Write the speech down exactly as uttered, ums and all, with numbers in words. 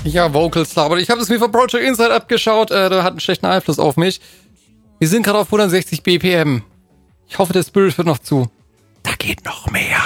Ja, Vocal Star, aber ich habe es mir von Project Insight abgeschaut, äh, der hat einen schlechten Einfluss auf mich. Wir sind gerade auf hundertsechzig B P M. Ich hoffe, der Spirit wird noch zu. Da geht noch mehr.